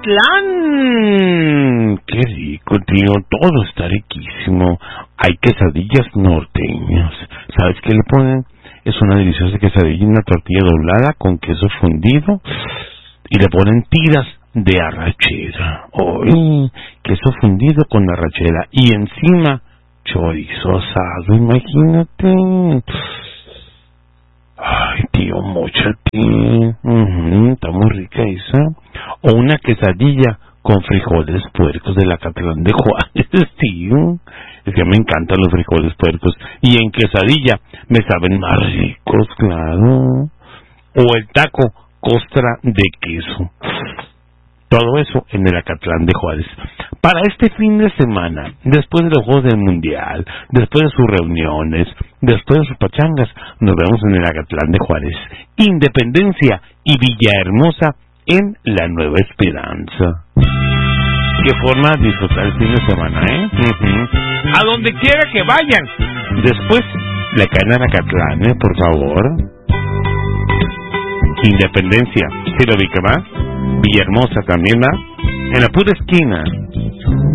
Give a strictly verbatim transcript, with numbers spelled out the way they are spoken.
Acatlán. Qué rico, tío, todo está riquísimo. Hay quesadillas norteñas. ¿Sabes qué le ponen? Es una deliciosa quesadilla, una tortilla doblada con queso fundido y le ponen tiras de arrachera. ¡Ay! Queso fundido con arrachera y encima chorizo asado, imagínate. Ay, tío, mochate. Uh-huh, está muy rica esa. O una quesadilla con frijoles puercos del Acatlán de Juárez, tío. Es que me encantan los frijoles puercos. Y en quesadilla me saben más ricos, claro. O el taco costra de queso. Todo eso en el Acatlán de Juárez. Para este fin de semana, después de los Juegos del Mundial, después de sus reuniones, después de sus pachangas, nos vemos en el Acatlán de Juárez. Independencia y Villahermosa en la Nueva Esperanza. Qué forma de disfrutar el fin de semana, ¿eh? Uh-huh. A donde quiera que vayan. Después le caen al Acatlán, ¿eh? Por favor. Independencia, ¿sí lo vi que va? Villahermosa también va. En la pura esquina.